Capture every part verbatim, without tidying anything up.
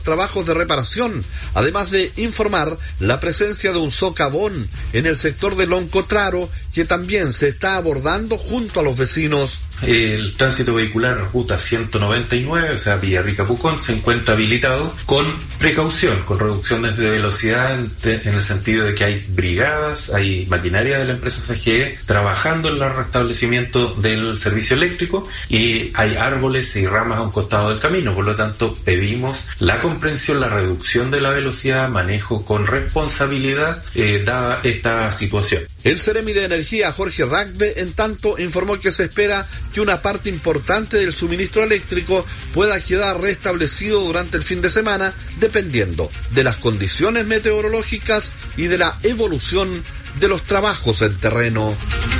trabajos de reparación, además de informar la presencia de un socavón en el sector de Loncotraro, que también se está abordando junto a los vecinos. El tránsito vehicular ruta ciento noventa y nueve, o sea, Villarrica-Pucón, se encuentra habilitado con precaución, con reducciones de velocidad en, te, en el sentido de que hay brigadas, hay maquinaria de la empresa C G E trabajando en el restablecimiento del servicio eléctrico y hay árboles y ramas a un costado del camino. Por lo tanto, pedimos la comprensión, la reducción de la velocidad, manejo con responsabilidad, eh, dada esta situación. El Seremi de Energía, Jorge Ragbe, en tanto, informó que se espera que una parte importante del suministro eléctrico pueda quedar restablecido durante el fin de semana, dependiendo de las condiciones meteorológicas y de la evolución de los trabajos en terreno.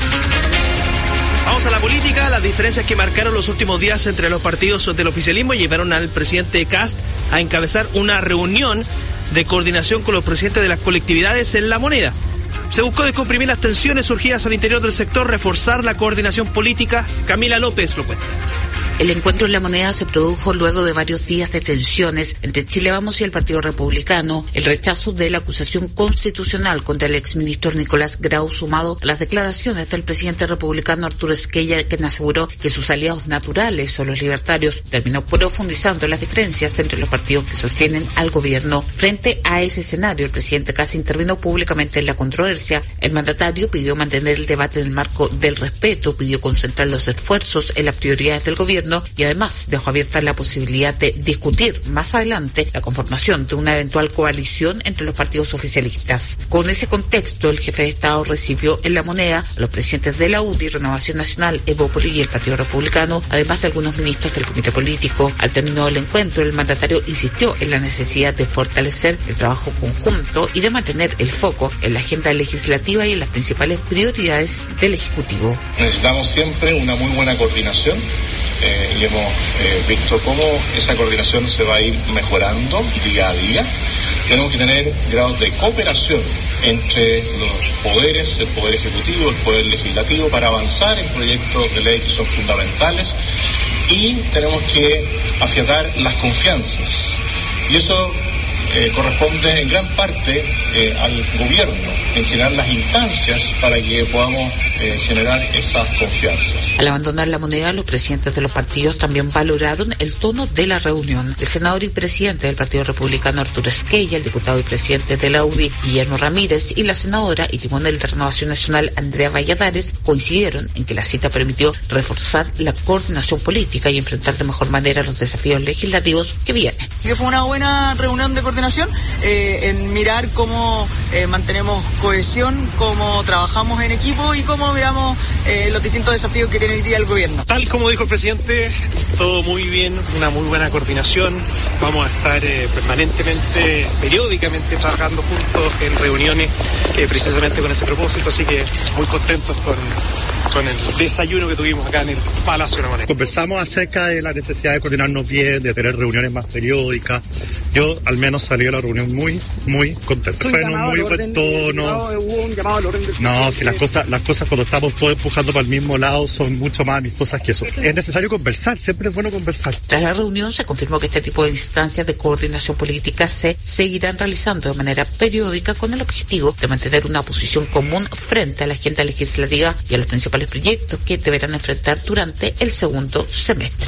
Vamos a la política. Las diferencias que marcaron los últimos días entre los partidos del oficialismo llevaron al presidente Kast a encabezar una reunión de coordinación con los presidentes de las colectividades en La Moneda. Se buscó descomprimir las tensiones surgidas al interior del sector, reforzar la coordinación política. Camila López lo cuenta. El encuentro en La Moneda se produjo luego de varios días de tensiones entre Chile Vamos y el Partido Republicano, el rechazo de la acusación constitucional contra el exministro Nicolás Grau, sumado a las declaraciones del presidente republicano Arturo Esquella, quien aseguró que sus aliados naturales son los libertarios, terminó profundizando las diferencias entre los partidos que sostienen al gobierno. Frente a ese escenario, el presidente casi intervino públicamente en la controversia. El mandatario pidió mantener el debate en el marco del respeto, pidió concentrar los esfuerzos en las prioridades del gobierno y además dejó abierta la posibilidad de discutir más adelante la conformación de una eventual coalición entre los partidos oficialistas. Con ese contexto, el jefe de Estado recibió en La Moneda a los presidentes de la U D I, Renovación Nacional, Evópoli y el Partido Republicano, además de algunos ministros del comité político. Al término del encuentro, el mandatario insistió en la necesidad de fortalecer el trabajo conjunto y de mantener el foco en la agenda legislativa y en las principales prioridades del Ejecutivo. Necesitamos siempre una muy buena coordinación. Eh, y hemos eh, visto cómo esa coordinación se va a ir mejorando día a día. Tenemos que tener grados de cooperación entre los poderes, el Poder Ejecutivo, el Poder Legislativo, para avanzar en proyectos de ley que son fundamentales, y tenemos que afianzar las confianzas. Y eso eh, corresponde en gran parte eh, al gobierno, en generar las instancias para que podamos eh, generar esas confianzas. Al abandonar La Moneda, los presidentes de los partidos también valoraron el tono de la reunión. El senador y presidente del Partido Republicano Arturo Esquella, el diputado y presidente de la U D I Guillermo Ramírez y la senadora y timonel de Renovación Nacional Andrea Valladares coincidieron en que la cita permitió reforzar la coordinación política y enfrentar de mejor manera los desafíos legislativos que vienen. Que fue una buena reunión de coordinación eh, en mirar cómo eh, mantenemos cohesión, cómo trabajamos en equipo y cómo miramos eh, los distintos desafíos que tiene hoy día el gobierno. Tal como dijo el presidente, todo muy bien, una muy buena coordinación. Vamos a estar eh, permanentemente, periódicamente trabajando juntos en reuniones eh, precisamente con ese propósito, así que muy contentos con, con el desayuno que tuvimos acá en el Palacio de la Moneda. Conversamos acerca de la necesidad de coordinarnos bien, de tener reuniones más periódicas. Yo al menos salí de la reunión muy, muy contento. Fue un muy buen tono. No, si las cosas, las cosas cuando estamos todos empujando para el mismo lado son mucho más amistosas que eso. Es necesario conversar, siempre es bueno conversar. Tras la reunión se confirmó que este tipo de instancias de coordinación política se seguirán realizando de manera periódica con el objetivo de mantener una posición común frente a la agenda legislativa y a los principales proyectos que deberán enfrentar durante el segundo semestre.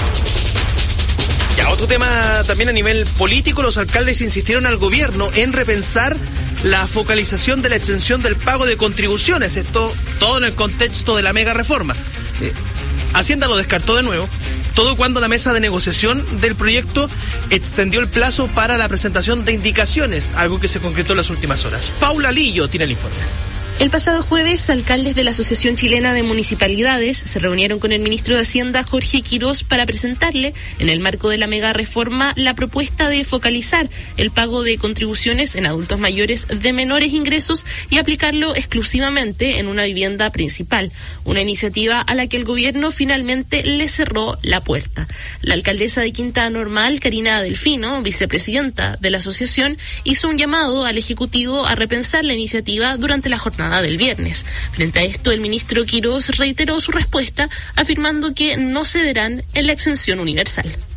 Ya, otro tema también a nivel político, los alcaldes insistieron al gobierno en repensar la focalización de la exención del pago de contribuciones, esto todo en el contexto de la mega reforma. Eh, Hacienda lo descartó de nuevo, todo cuando la mesa de negociación del proyecto extendió el plazo para la presentación de indicaciones, algo que se concretó en las últimas horas. Paula Lillo tiene el informe. El pasado jueves, alcaldes de la Asociación Chilena de Municipalidades se reunieron con el ministro de Hacienda, Jorge Quirós, para presentarle, en el marco de la mega reforma, la propuesta de focalizar el pago de contribuciones en adultos mayores de menores ingresos y aplicarlo exclusivamente en una vivienda principal, una iniciativa a la que el gobierno finalmente le cerró la puerta. La alcaldesa de Quinta Normal, Karina Delfino, vicepresidenta de la asociación, hizo un llamado al Ejecutivo a repensar la iniciativa durante la jornada del viernes. Frente a esto, el ministro Quirós reiteró su respuesta, afirmando que no cederán en la exención universal.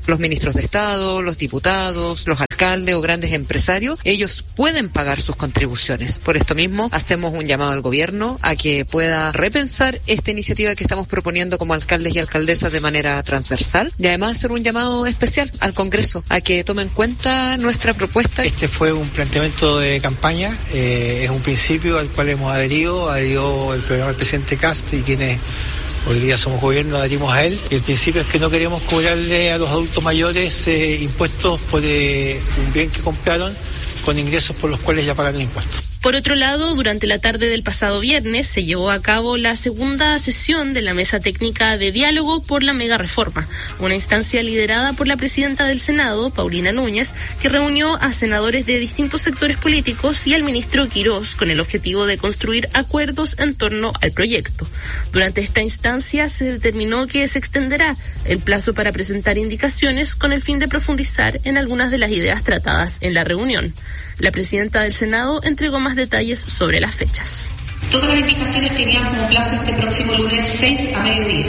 Los ministros de Estado, los diputados, los alcaldes o grandes empresarios, ellos pueden pagar sus contribuciones. Por esto mismo, hacemos un llamado al gobierno a que pueda repensar esta iniciativa que estamos proponiendo como alcaldes y alcaldesas de manera transversal, y además hacer un llamado especial al Congreso a que tome en cuenta nuestra propuesta. Este fue un planteamiento de campaña, eh, es un principio al cual hemos adherido, adherió el programa del presidente Kast y quienes hoy día somos gobierno, adherimos a él. Y el principio es que no queremos cobrarle a los adultos mayores eh, impuestos por eh, un bien que compraron con ingresos por los cuales ya pagaron impuestos. Por otro lado, durante la tarde del pasado viernes se llevó a cabo la segunda sesión de la Mesa Técnica de Diálogo por la Mega Reforma, una instancia liderada por la presidenta del Senado, Paulina Núñez, que reunió a senadores de distintos sectores políticos y al ministro Quirós con el objetivo de construir acuerdos en torno al proyecto. Durante esta instancia se determinó que se extenderá el plazo para presentar indicaciones con el fin de profundizar en algunas de las ideas tratadas en la reunión. La presidenta del Senado entregó más detalles sobre las fechas. Todas las indicaciones tenían como plazo este próximo lunes seis a mediodía.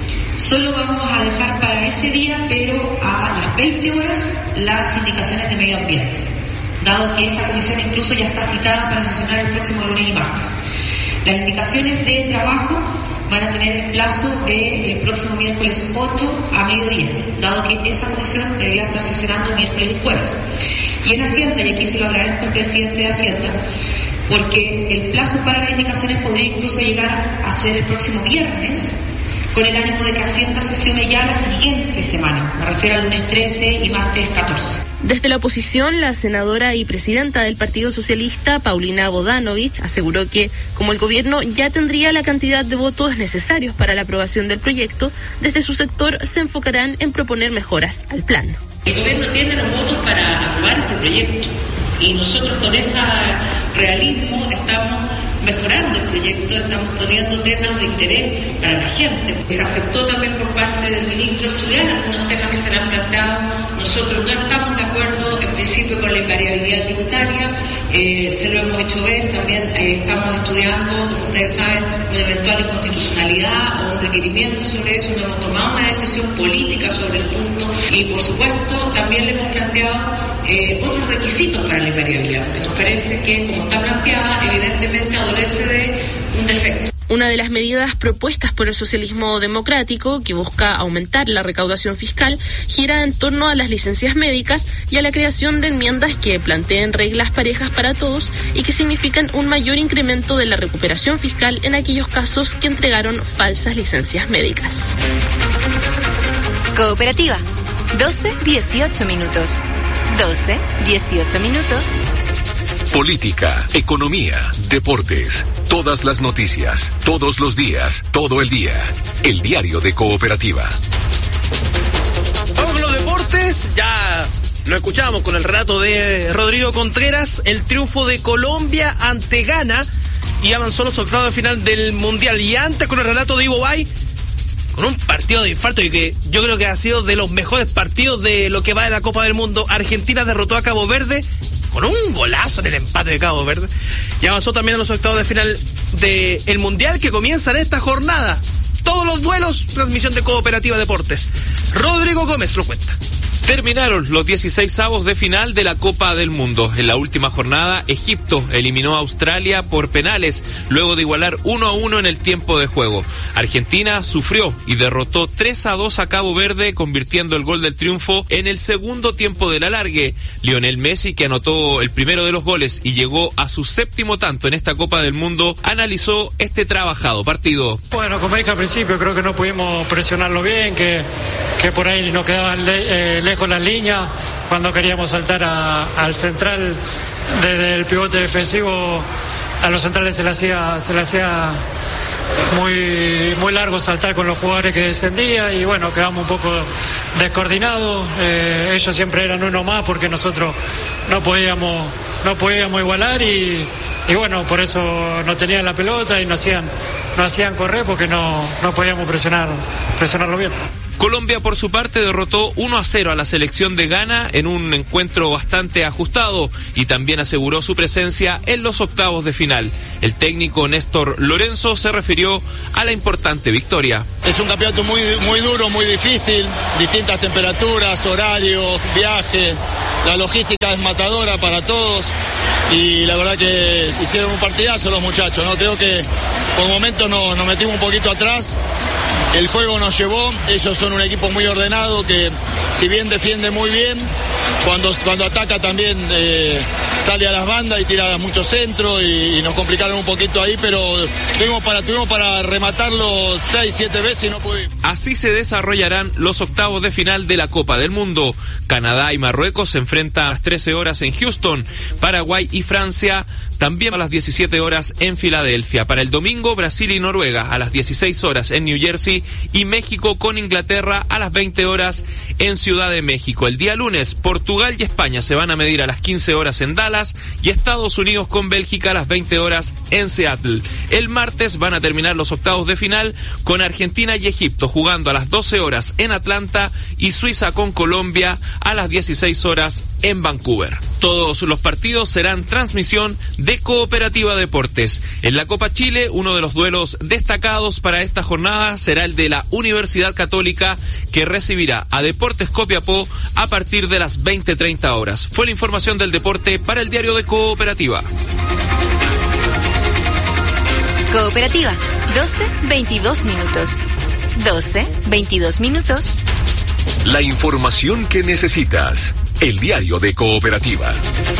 Solo vamos a dejar para ese día, pero a las veinte horas, las indicaciones de medio ambiente, dado que esa comisión incluso ya está citada para sesionar el próximo lunes y martes. Las indicaciones de trabajo van a tener el plazo del próximo miércoles ocho a mediodía, dado que esa comisión debería estar sesionando miércoles y jueves. Y en Hacienda, y aquí se lo agradezco al presidente de Hacienda, porque el plazo para las indicaciones podría incluso llegar a ser el próximo viernes, con el ánimo de que Hacienda sesione ya la siguiente semana, me refiero al lunes trece y martes catorce. Desde la oposición, la senadora y presidenta del Partido Socialista, Paulina Bodanovich, aseguró que, como el gobierno ya tendría la cantidad de votos necesarios para la aprobación del proyecto, desde su sector se enfocarán en proponer mejoras al plan. El gobierno tiene los votos para aprobar este proyecto y nosotros con ese realismo estamos mejorando el proyecto, estamos poniendo temas de interés para la gente. Se aceptó también por parte del ministro estudiar algunos temas que se le han planteado. Nosotros no estamos de acuerdo en principio con la invariabilidad tributaria, eh, se lo hemos hecho ver, también eh, estamos estudiando, como ustedes saben, una eventual inconstitucionalidad o un requerimiento sobre eso, no hemos tomado una decisión política sobre el punto y por supuesto también le hemos planteado eh, otros requisitos para la invariabilidad, porque nos parece que como está planteada, evidentemente adolece de un defecto. Una de las medidas propuestas por el socialismo democrático, que busca aumentar la recaudación fiscal, gira en torno a las licencias médicas y a la creación de enmiendas que planteen reglas parejas para todos y que significan un mayor incremento de la recuperación fiscal en aquellos casos que entregaron falsas licencias médicas. Cooperativa, doce dieciocho minutos. doce dieciocho minutos. Política, economía, deportes, todas las noticias, todos los días, todo el día. El diario de Cooperativa. Vamos con los deportes, ya lo escuchamos con el relato de Rodrigo Contreras, el triunfo de Colombia ante Ghana y avanzó los octavos de final del Mundial. Y antes con el relato de Ivo Bay, con un partido de infarto y que yo creo que ha sido de los mejores partidos de lo que va de la Copa del Mundo. Argentina derrotó a Cabo Verde con un golazo en el empate de Cabo Verde y avanzó también a los octavos de final del Mundial que comienza en esta jornada. Todos los duelos, transmisión de Cooperativa Deportes. Rodrigo Gómez lo cuenta. Terminaron los dieciseisavos de final de la Copa del Mundo. En la última jornada, Egipto eliminó a Australia por penales, luego de igualar uno a uno en el tiempo de juego. Argentina sufrió y derrotó tres a dos a Cabo Verde, convirtiendo el gol del triunfo en el segundo tiempo del alargue. Lionel Messi, que anotó el primero de los goles y llegó a su séptimo tanto en esta Copa del Mundo, analizó este trabajado partido. Bueno, como dije al principio, creo que no pudimos presionarlo bien, que, que por ahí nos quedaban le, eh, lejos las líneas cuando queríamos saltar a, al central desde el pivote defensivo. A los centrales se le hacía se le hacía muy muy largo saltar con los jugadores que descendían y bueno, quedamos un poco descoordinados. Eh, ellos siempre eran uno más porque nosotros no podíamos no podíamos igualar y y bueno, por eso no tenían la pelota y no hacían no hacían correr porque no no podíamos presionar presionarlo bien. Colombia, por su parte, derrotó uno a cero a la selección de Ghana en un encuentro bastante ajustado y también aseguró su presencia en los octavos de final. El técnico Néstor Lorenzo se refirió a la importante victoria. Es un campeonato muy, muy duro, muy difícil, distintas temperaturas, horarios, viaje, la logística es matadora para todos y la verdad que hicieron un partidazo los muchachos, ¿no? Creo que por momentos nos, nos metimos un poquito atrás. El juego nos llevó, ellos son un equipo muy ordenado que si bien defiende muy bien, cuando, cuando ataca también eh, sale a las bandas y tira mucho centro y, y nos complicaron un poquito ahí, pero tuvimos para, tuvimos para rematarlo seis, siete veces y no pudimos. Así se desarrollarán los octavos de final de la Copa del Mundo. Canadá y Marruecos se enfrentan a las trece horas en Houston, Paraguay y Francia también a las diecisiete horas en Filadelfia. Para el domingo, Brasil y Noruega a las dieciséis horas en New Jersey y México con Inglaterra a las veinte horas en Ciudad de México. El día lunes, Portugal y España se van a medir a las quince horas en Dallas y Estados Unidos con Bélgica a las veinte horas en Seattle. El martes van a terminar los octavos de final con Argentina y Egipto jugando a las doce horas en Atlanta y Suiza con Colombia a las dieciséis horas en Vancouver. Todos los partidos serán transmisión de Cooperativa Deportes. En la Copa Chile, uno de los duelos destacados para esta jornada será el de la Universidad Católica, que recibirá a Deportes Copiapó a partir de las veinte treinta horas. Fue la información del deporte para el diario de Cooperativa. Cooperativa, doce veintidós minutos. doce veintidós minutos. La información que necesitas. El diario de Cooperativa.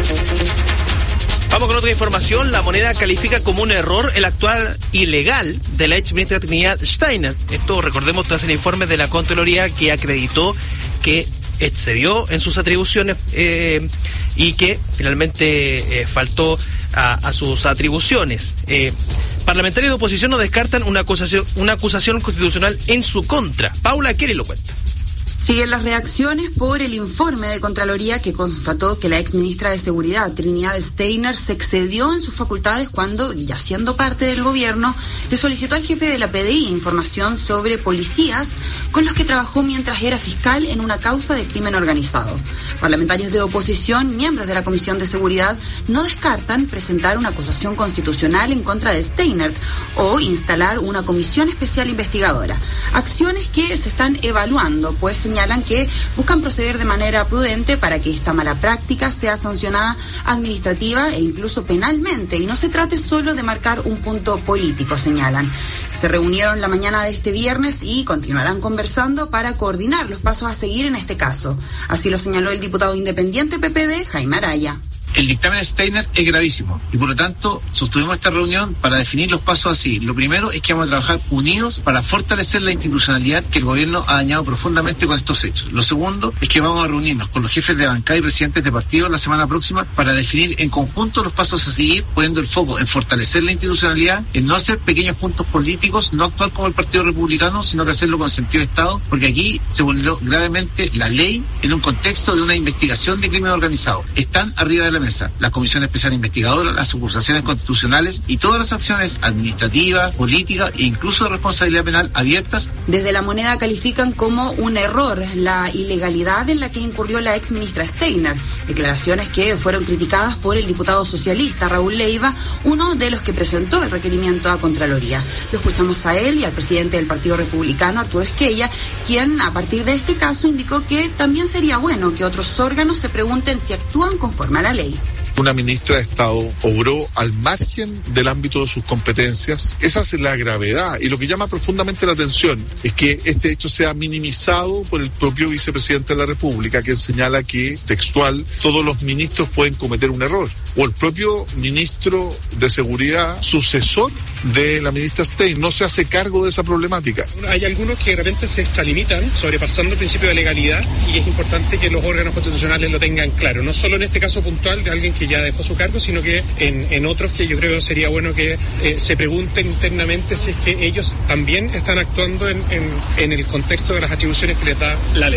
Vamos con otra información. La Moneda califica como un error el actual ilegal de la ex ministra Trinidad Steiner. Esto, recordemos, tras el informe de la Contraloría que acreditó que excedió en sus atribuciones eh, y que finalmente eh, faltó a, a sus atribuciones. Eh, parlamentarios de oposición no descartan una acusación, una acusación constitucional en su contra. Paula Kerry lo cuenta. Siguen las reacciones por el informe de Contraloría que constató que la ex ministra de Seguridad, Trinidad Steiner, se excedió en sus facultades cuando, ya siendo parte del gobierno, le solicitó al jefe de la P D I información sobre policías con los que trabajó mientras era fiscal en una causa de crimen organizado. Parlamentarios de oposición, miembros de la Comisión de Seguridad, no descartan presentar una acusación constitucional en contra de Steiner o instalar una comisión especial investigadora. Acciones que se están evaluando, pues señalan que buscan proceder de manera prudente para que esta mala práctica sea sancionada administrativa e incluso penalmente y no se trate solo de marcar un punto político, señalan. Se reunieron la mañana de este viernes y continuarán conversando para coordinar los pasos a seguir en este caso. Así lo señaló el diputado independiente P P D, Jaime Araya. El dictamen de Steiner es gravísimo y por lo tanto sostuvimos esta reunión para definir los pasos así. Lo primero es que vamos a trabajar unidos para fortalecer la institucionalidad que el gobierno ha dañado profundamente con estos hechos. Lo segundo es que vamos a reunirnos con los jefes de bancada y presidentes de partidos la semana próxima para definir en conjunto los pasos a seguir, poniendo el foco en fortalecer la institucionalidad, en no hacer pequeños puntos políticos, no actuar como el Partido Republicano, sino que hacerlo con sentido de Estado, porque aquí se vulneró gravemente la ley en un contexto de una investigación de crimen organizado. Están arriba de la mesa la Comisión Especial Investigadora, las acusaciones constitucionales y todas las acciones administrativas, políticas e incluso de responsabilidad penal abiertas. Desde La Moneda califican como un error la ilegalidad en la que incurrió la ex ministra Steiner, declaraciones que fueron criticadas por el diputado socialista Raúl Leiva, uno de los que presentó el requerimiento a Contraloría. Lo escuchamos a él y al presidente del Partido Republicano, Arturo Esquella, quien a partir de este caso indicó que también sería bueno que otros órganos se pregunten si actúan conforme a la ley. Una ministra de Estado obró al margen del ámbito de sus competencias. Esa es la gravedad. Y lo que llama profundamente la atención es que este hecho sea minimizado por el propio vicepresidente de la República, quien señala que, textual, todos los ministros pueden cometer un error. O el propio ministro de Seguridad, sucesor de la ministra Stein, no se hace cargo de esa problemática. Hay algunos que de repente se extralimitan, sobrepasando el principio de legalidad, y es importante que los órganos constitucionales lo tengan claro. No solo en este caso puntual de alguien que ya dejó su cargo, sino que en, en otros que yo creo sería bueno que eh, se pregunten internamente si es que ellos también están actuando en, en, en el contexto de las atribuciones que les da la ley.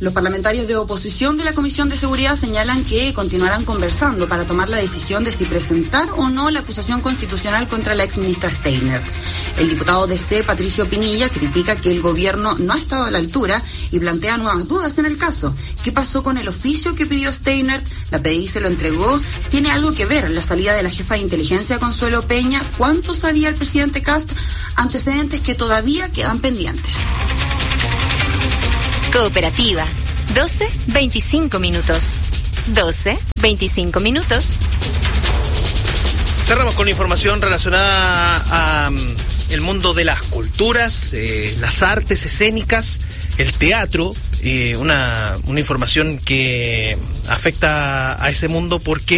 Los parlamentarios de oposición de la Comisión de Seguridad señalan que continuarán conversando para tomar la decisión de si presentar o no la acusación constitucional contra la exministra Steiner. El diputado D C, Patricio Pinilla, critica que el gobierno no ha estado a la altura y plantea nuevas dudas en el caso. ¿Qué pasó con el oficio que pidió Steiner? ¿La P D I se lo entregó? ¿Tiene algo que ver la salida de la jefa de inteligencia Consuelo Peña? ¿Cuánto sabía el presidente Kast? Antecedentes que todavía quedan pendientes. Cooperativa, doce veinticinco minutos. doce veinticinco minutos. Cerramos con información relacionada a um, el mundo de las culturas, eh, las artes escénicas, el teatro, eh, una, una información que afecta a ese mundo porque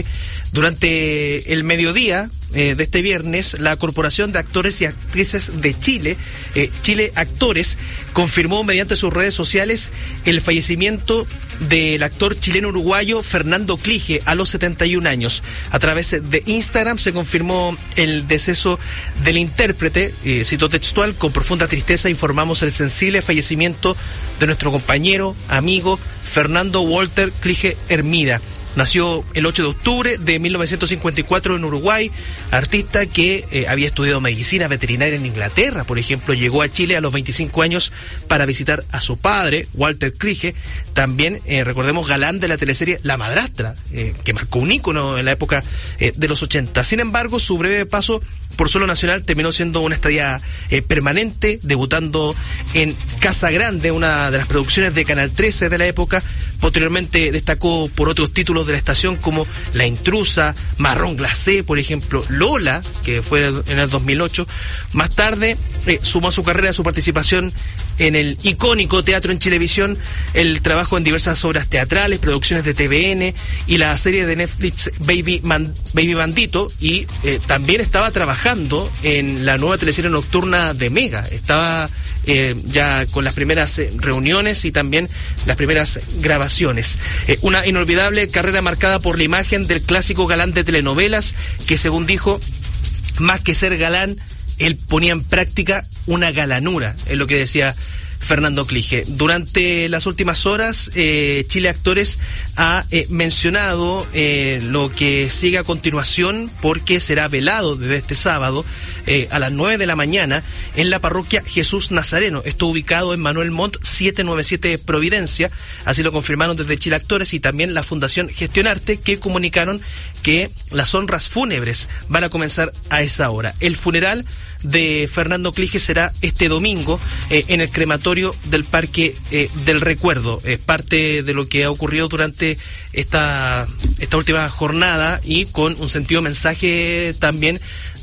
durante el mediodía eh, de este viernes, la Corporación de Actores y Actrices de Chile, eh, Chile Actores, confirmó mediante sus redes sociales el fallecimiento del actor chileno-uruguayo Fernando Clige a los setenta y un años. A través de Instagram se confirmó el deceso del intérprete, eh, cito textual: con profunda tristeza informamos el sensible fallecimiento de nuestro compañero, amigo Fernando Walter Clige Hermida. Nació el ocho de octubre de mil novecientos cincuenta y cuatro en Uruguay, artista que eh, había estudiado medicina veterinaria en Inglaterra, por ejemplo. Llegó a Chile a los veinticinco años para visitar a su padre, Walter Clige, también, eh, recordemos, galán de la teleserie La Madrastra, eh, que marcó un ícono en la época eh, de los ochenta. Sin embargo, su breve paso por suelo nacional terminó siendo una estadía eh, permanente, debutando en Casa Grande, una de las producciones de Canal trece de la época. Posteriormente destacó por otros títulos de la estación como La Intrusa, Marrón Glacé, por ejemplo, Lola, que fue en el dos mil ocho. Más tarde eh, sumó a su carrera su participación en el icónico Teatro en Chilevisión, el trabajo en diversas obras teatrales, producciones de T V N y la serie de Netflix Baby, Man, Baby Bandito, y eh, también estaba trabajando en la nueva teleserie nocturna de Mega. Estaba eh, ya con las primeras eh, reuniones y también las primeras grabaciones. Eh, una inolvidable carrera marcada por la imagen del clásico galán de telenovelas que, según dijo, más que ser galán, él ponía en práctica una galanura, es lo que decía Fernando Clige. Durante las últimas horas, eh, Chile Actores ha eh, mencionado eh, lo que sigue a continuación, porque será velado desde este sábado eh, a las nueve de la mañana en la parroquia Jesús Nazareno. Esto ubicado en Manuel Montt setecientos noventa y siete Providencia. Así lo confirmaron desde Chile Actores y también la Fundación Gestionarte, que comunicaron que las honras fúnebres van a comenzar a esa hora. El funeral de Fernando Clige será este domingo eh, en el crematorio del Parque eh, del Recuerdo. Es parte de lo que ha ocurrido durante esta, esta última jornada, y con un sentido mensaje también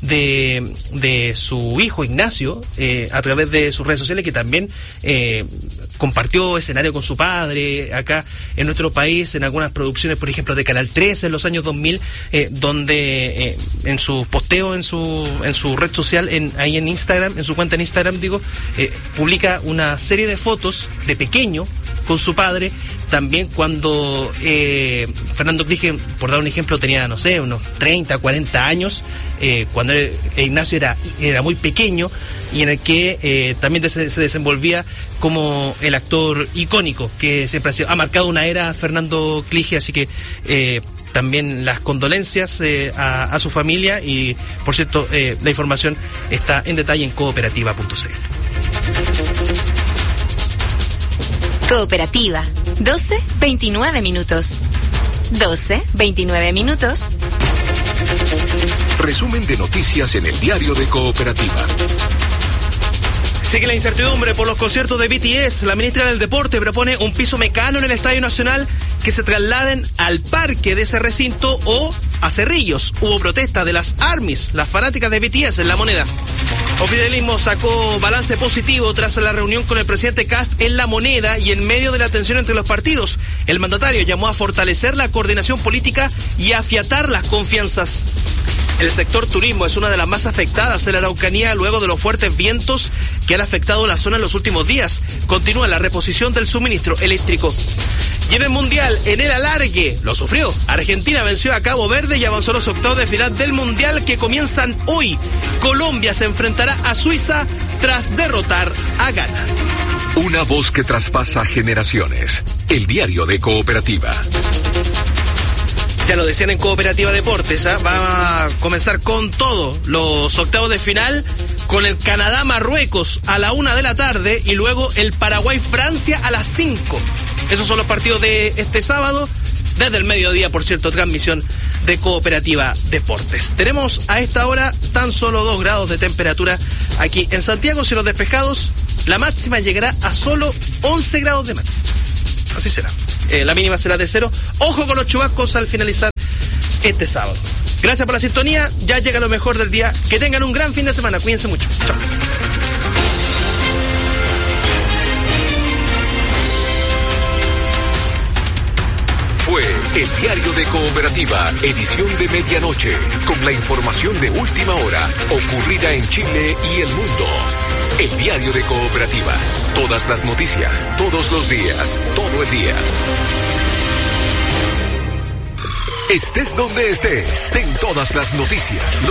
de, de su hijo Ignacio eh, a través de sus redes sociales, que también eh, compartió escenario con su padre acá en nuestro país, en algunas producciones, por ejemplo, de Canal trece en los años dos mil, eh, donde eh, en su posteo, en su en su red social, en, ahí en Instagram, en su cuenta en Instagram, digo, eh, publica una serie de fotos de pequeño con su padre, también cuando eh, Fernando Clige, por dar un ejemplo, tenía, no sé, unos treinta, cuarenta años, eh, cuando él, Ignacio era, era muy pequeño, y en el que eh, también se, se desenvolvía como el actor icónico que siempre ha, sido, ha marcado una era Fernando Clige. Así que eh, también las condolencias eh, a, a su familia, y por cierto, eh, la información está en detalle en cooperativa punto c l. Cooperativa, doce veintinueve minutos. doce veintinueve minutos. Resumen de noticias en el diario de Cooperativa. Sigue la incertidumbre por los conciertos de B T S. La ministra del Deporte propone un piso mecano en el Estadio Nacional, que se trasladen al parque de ese recinto o a Cerrillos. Hubo protesta de las ARMYs, las fanáticas de B T S, en La Moneda. Oficialismo sacó balance positivo tras la reunión con el presidente Kast en La Moneda y en medio de la tensión entre los partidos. El mandatario llamó a fortalecer la coordinación política y a afiatar las confianzas. El sector turismo es una de las más afectadas en la Araucanía luego de los fuertes vientos que han afectado la zona en los últimos días. Continúa la reposición del suministro eléctrico. Y en el Mundial, en el alargue, lo sufrió. Argentina venció a Cabo Verde y avanzó a los octavos de final del Mundial, que comienzan hoy. Colombia se enfrentará a Suiza tras derrotar a Ghana. Una voz que traspasa generaciones. el diario de Cooperativa. Ya lo decían en Cooperativa Deportes, ¿eh? Va a comenzar con todo los octavos de final, con el Canadá-Marruecos a la una de la tarde y luego el Paraguay-Francia a las cinco. Esos son los partidos de este sábado, desde el mediodía, por cierto, transmisión de Cooperativa Deportes. Tenemos a esta hora tan solo dos grados de temperatura aquí en Santiago, cielos despejados. La máxima llegará a solo once grados de máxima. Así será. Eh, la mínima será de cero. Ojo con los chubascos al finalizar este sábado. Gracias por la sintonía. Ya llega lo mejor del día. Que tengan un gran fin de semana. Cuídense mucho. Chao. Fue el diario de Cooperativa, edición de medianoche, con la información de última hora ocurrida en Chile y el mundo. El diario de Cooperativa. Todas las noticias, todos los días, todo el día. Estés donde estés, ten todas las noticias,